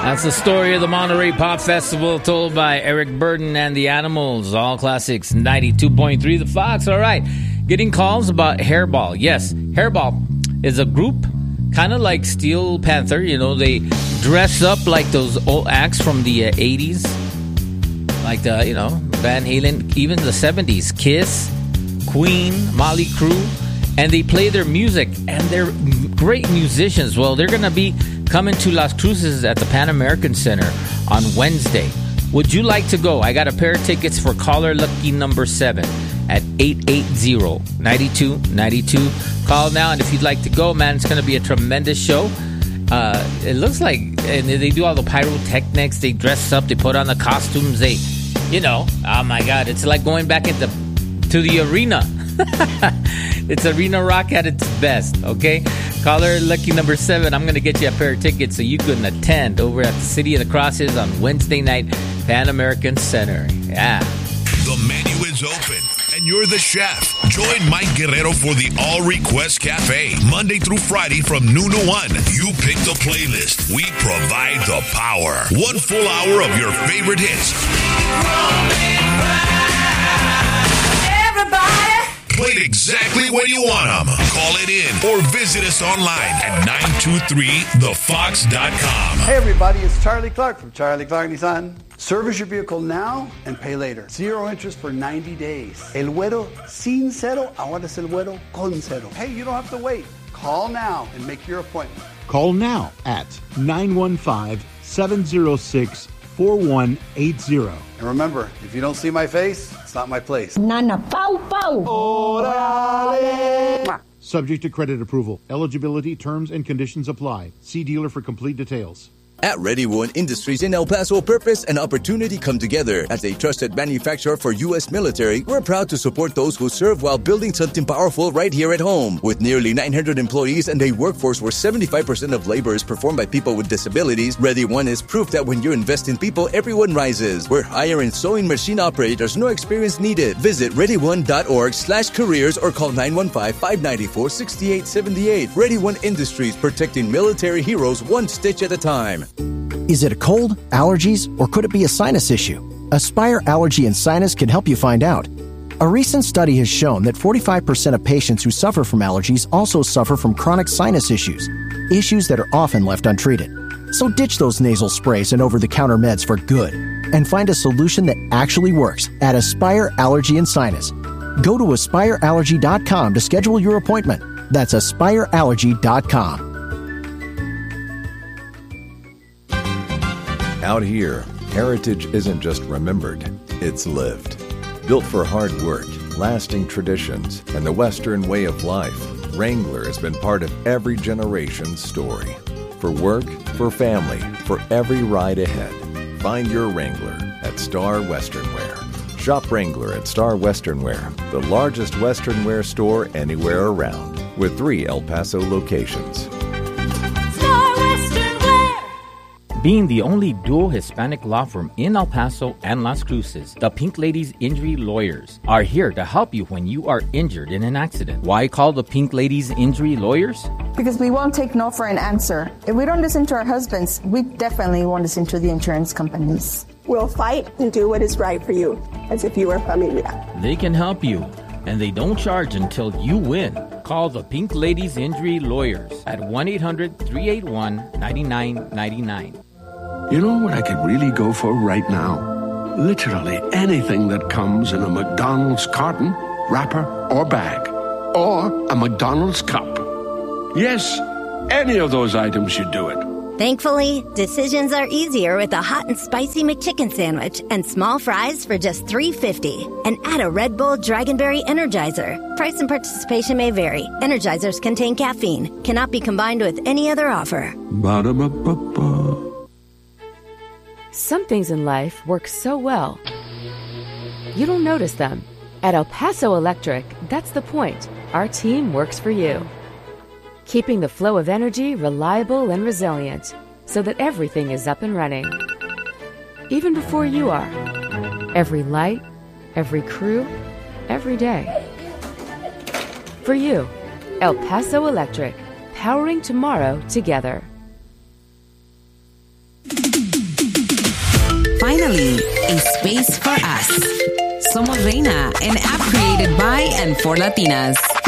That's the story of the Monterey Pop Festival told by Eric Burden and the Animals. All Classics 92.3 The Fox. All right. Getting calls about Hairball. Yes, Hairball is a group kind of like Steel Panther. You know, they dress up like those old acts from the 80s. Like the, Van Halen, even the 70s. Kiss, Queen, Mötley Crüe. And they play their music. And they're great musicians. Well, they're going to be coming to Las Cruces at the Pan American Center on Wednesday. Would you like to go? I got a pair of tickets for caller lucky number 7 at 880-9292. Call now, and if you'd like to go, man, it's going to be a tremendous show. It looks like, and they do all the pyrotechnics. They dress up, they put on the costumes. They, oh my God, it's like going back to the arena. It's arena rock at its best, okay? Caller lucky number 7. I'm going to get you a pair of tickets so you can attend over at the City of the Crosses on Wednesday night, Pan American Center. Yeah. The menu is open, and you're the chef. Join Mike Guerrero for the All Request Cafe, Monday through Friday from noon to 1. You pick the playlist. We provide the power. 1 full hour of your favorite hits. Played exactly when you want them. Call it in or visit us online at 923thefox.com. Hey everybody, it's Charlie Clark from Charlie Clark Nissan. Service your vehicle now and pay later. 0 interest for 90 days. El Güero sin cero, ahora es el Güero con cero. Hey, you don't have to wait. Call now and make your appointment. Call now at 915-706-4180. And remember, if you don't see my face, it's not my place. Nana Pau Pau. Orale. Subject to credit approval. Eligibility, terms, and conditions apply. See dealer for complete details. At Ready One Industries in El Paso, purpose and opportunity come together. As a trusted manufacturer for U.S. military, we're proud to support those who serve while building something powerful right here at home. With nearly 900 employees and a workforce where 75% of labor is performed by people with disabilities, Ready One is proof that when you invest in people, everyone rises. We're hiring sewing machine operators, no experience needed. Visit readyone.org/careers or call 915-594-6878. Ready One Industries, protecting military heroes one stitch at a time. Is it a cold, allergies, or could it be a sinus issue? Aspire Allergy and Sinus can help you find out. A recent study has shown that 45% of patients who suffer from allergies also suffer from chronic sinus issues that are often left untreated. So ditch those nasal sprays and over-the-counter meds for good and find a solution that actually works at Aspire Allergy and Sinus. Go to AspireAllergy.com to schedule your appointment. That's AspireAllergy.com. Out here, heritage isn't just remembered, it's lived. Built for hard work, lasting traditions, and the Western way of life, Wrangler has been part of every generation's story. For work, for family, for every ride ahead. Find your Wrangler at Star Western Wear. Shop Wrangler at Star Western Wear, the largest Western wear store anywhere around, with 3 El Paso locations. Being the only dual Hispanic law firm in El Paso and Las Cruces, the Pink Ladies Injury Lawyers are here to help you when you are injured in an accident. Why call the Pink Ladies Injury Lawyers? Because we won't take no for an answer. If we don't listen to our husbands, we definitely won't listen to the insurance companies. We'll fight and do what is right for you, as if you were familia. They can help you, and they don't charge until you win. Call the Pink Ladies Injury Lawyers at 1-800-381-9999. You know what I could really go for right now? Literally anything that comes in a McDonald's carton, wrapper, or bag. Or a McDonald's cup. Yes, any of those items should do it. Thankfully, decisions are easier with a hot and spicy McChicken sandwich and small fries for just $3.50. And add a Red Bull Dragonberry Energizer. Price and participation may vary. Energizers contain caffeine. Cannot be combined with any other offer. Ba-da-ba-ba-ba. Some things in life work so well, you don't notice them. At El Paso Electric, that's the point. Our team works for you. Keeping the flow of energy reliable and resilient so that everything is up and running. Even before you are. Every light, every crew, every day. For you, El Paso Electric, powering tomorrow together. Finally, a space for us. Somos Reina, an app created by and for Latinas.